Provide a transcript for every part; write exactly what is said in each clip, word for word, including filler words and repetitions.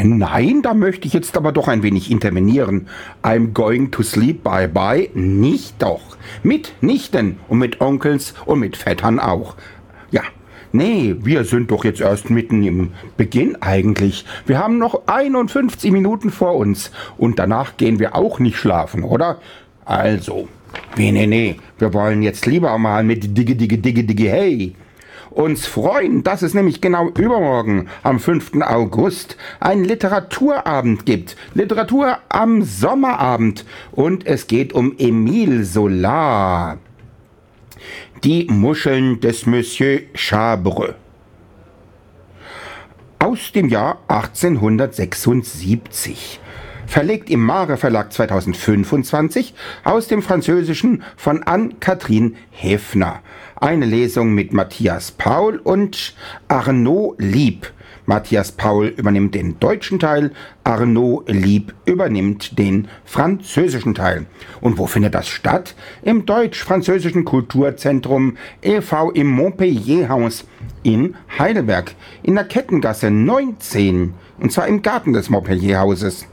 Nein, da möchte ich jetzt aber doch ein wenig intervenieren. I'm going to sleep, bye bye. Nicht doch. Mit Nichten und mit Onkels und mit Vettern auch. Ja, nee, wir sind doch jetzt erst mitten im Beginn eigentlich. Wir haben noch einundfünfzig Minuten vor uns und danach gehen wir auch nicht schlafen, oder? Also, nee, nee, nee, wir wollen jetzt lieber mal mit Digge, Digge, Digge, Digge, hey uns freuen, dass es nämlich genau übermorgen, am fünften August, einen Literaturabend gibt. Literatur am Sommerabend. Und es geht um Émile Zola. Die Muscheln des Monsieur Chabre. Aus dem Jahr achtzehnhundertsechsundsiebzig. Verlegt im Mare Verlag zweitausendfünfundzwanzig aus dem Französischen von Anne-Catherine Häfner. Eine Lesung mit Matthias Paul und Arnaud Lieb. Matthias Paul übernimmt den deutschen Teil, Arnaud Lieb übernimmt den französischen Teil. Und wo findet das statt? Im Deutsch-Französischen Kulturzentrum e V im Montpellier-Haus in Heidelberg, in der Kettengasse neunzehn, und zwar im Garten des Montpellier-Hauses.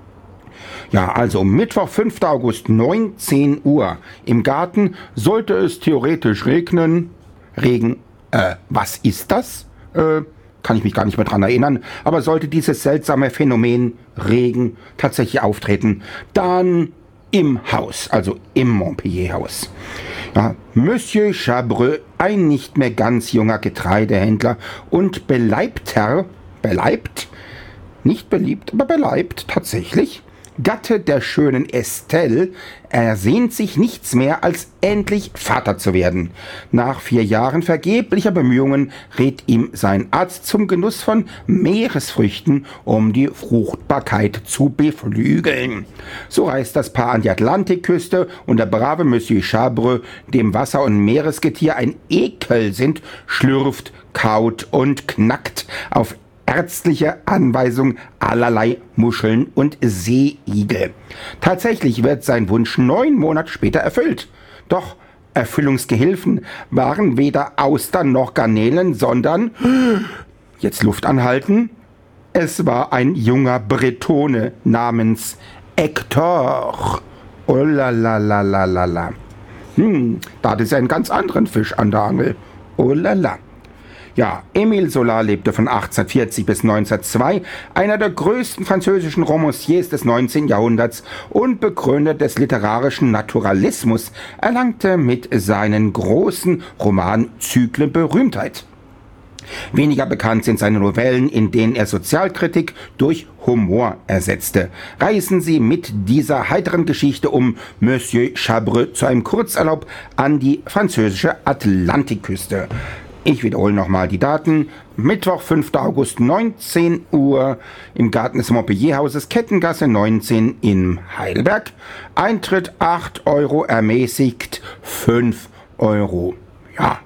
Ja, also Mittwoch, fünften August, neunzehn Uhr. Im Garten sollte es theoretisch regnen. Regen, äh, was ist das? Äh, kann ich mich gar nicht mehr dran erinnern. Aber sollte dieses seltsame Phänomen Regen tatsächlich auftreten, dann im Haus, also im Montpellier-Haus. Ja, Monsieur Chabre, ein nicht mehr ganz junger Getreidehändler und Beleibter, beleibt, nicht beliebt, aber beleibt tatsächlich, Gatte der schönen Estelle, ersehnt sich nichts mehr, als endlich Vater zu werden. Nach vier Jahren vergeblicher Bemühungen rät ihm sein Arzt zum Genuss von Meeresfrüchten, um die Fruchtbarkeit zu beflügeln. So reist das Paar an die Atlantikküste und der brave Monsieur Chabre, dem Wasser- und Meeresgetier ein Ekel sind, schlürft, kaut und knackt auf ärztliche Anweisung allerlei Muscheln und Seeigel. Tatsächlich wird sein Wunsch neun Monate später erfüllt. Doch Erfüllungsgehilfen waren weder Austern noch Garnelen, sondern, jetzt Luft anhalten, es war ein junger Bretone namens Hector. Oh la la la la la la. Hm, da hat es einen ganz anderen Fisch an der Angel. Oh la la. Ja, Émile Zola lebte von achtzehnhundertvierzig bis neunzehnhundertzwei, einer der größten französischen Romanciers des neunzehnten Jahrhunderts und Begründer des literarischen Naturalismus, erlangte mit seinen großen Romanzyklen Berühmtheit. Weniger bekannt sind seine Novellen, in denen er Sozialkritik durch Humor ersetzte. Reisen Sie mit dieser heiteren Geschichte um Monsieur Chabre zu einem Kurzurlaub an die französische Atlantikküste. Ich wiederhole nochmal die Daten. Mittwoch, fünften August, neunzehn Uhr im Garten des Montpellier-Hauses, Kettengasse neunzehn in Heidelberg. Eintritt acht Euro, ermäßigt fünf Euro. Ja.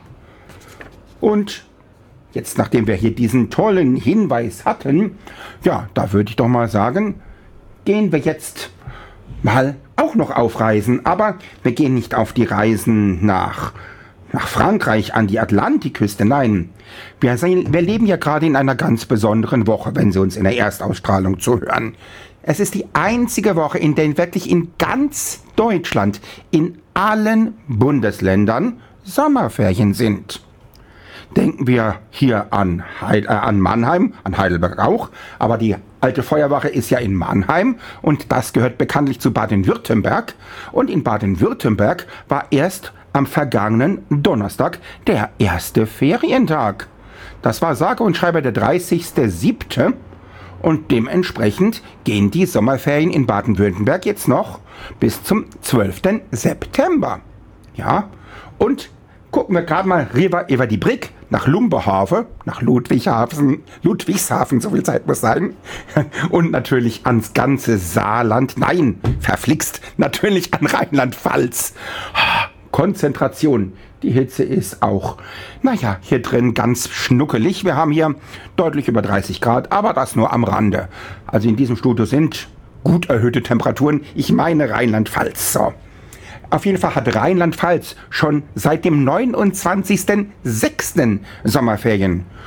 Und jetzt, nachdem wir hier diesen tollen Hinweis hatten, ja, da würde ich doch mal sagen, gehen wir jetzt mal auch noch auf Reisen. Aber wir gehen nicht auf die Reisen nach nach Frankreich, an die Atlantikküste. Nein, wir, sehen, wir leben ja gerade in einer ganz besonderen Woche, wenn Sie uns in der Erstausstrahlung zuhören. Es ist die einzige Woche, in der wirklich in ganz Deutschland, in allen Bundesländern Sommerferien sind. Denken wir hier an, Heil, äh, an Mannheim, an Heidelberg auch, aber die alte Feuerwache ist ja in Mannheim und das gehört bekanntlich zu Baden-Württemberg. Und in Baden-Württemberg war erst am vergangenen Donnerstag der erste Ferientag. Das war sage und schreibe der dreißigste siebte und dementsprechend gehen die Sommerferien in Baden-Württemberg jetzt noch bis zum zwölften September. Ja, und gucken wir gerade mal rüber über die Brigg nach Lumberhaven, nach Ludwigshafen, Ludwigshafen, so viel Zeit muss sein, und natürlich ans ganze Saarland, nein, verflixt, natürlich an Rheinland-Pfalz. Konzentration. Die Hitze ist auch, naja, hier drin ganz schnuckelig. Wir haben hier deutlich über dreißig Grad, aber das nur am Rande. Also in diesem Studio sind gut erhöhte Temperaturen. Ich meine Rheinland-Pfalz. So. Auf jeden Fall hat Rheinland-Pfalz schon seit dem neunundzwanzigsten sechsten Sommerferien.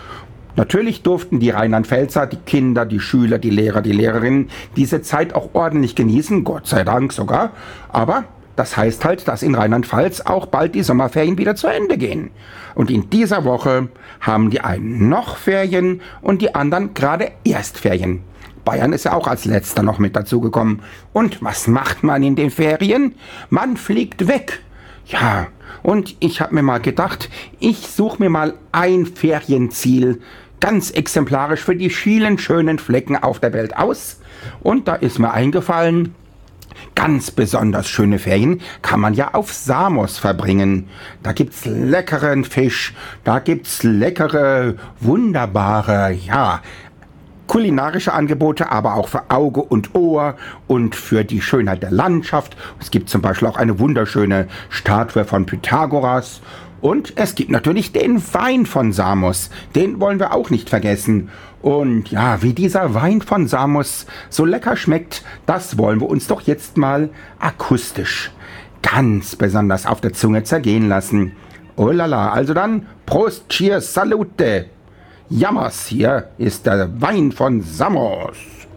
Natürlich durften die Rheinland-Pfälzer, die Kinder, die Schüler, die Lehrer, die Lehrerinnen diese Zeit auch ordentlich genießen, Gott sei Dank sogar. Aber das heißt halt, dass in Rheinland-Pfalz auch bald die Sommerferien wieder zu Ende gehen. Und in dieser Woche haben die einen noch Ferien und die anderen gerade erst Ferien. Bayern ist ja auch als letzter noch mit dazugekommen. Und was macht man in den Ferien? Man fliegt weg. Ja, und ich habe mir mal gedacht, ich suche mir mal ein Ferienziel ganz exemplarisch für die vielen schönen Flecken auf der Welt aus. Und da ist mir eingefallen, ganz besonders schöne Ferien kann man ja auf Samos verbringen. Da gibt's leckeren Fisch, da gibt's leckere, wunderbare, ja, kulinarische Angebote, aber auch für Auge und Ohr und für die Schönheit der Landschaft. Es gibt zum Beispiel auch eine wunderschöne Statue von Pythagoras. Und es gibt natürlich den Wein von Samos. Den wollen wir auch nicht vergessen. Und ja, wie dieser Wein von Samos so lecker schmeckt, das wollen wir uns doch jetzt mal akustisch ganz besonders auf der Zunge zergehen lassen. Oh lala, also dann Prost, Cheers, Salute. Jammers, hier ist der Wein von Samos.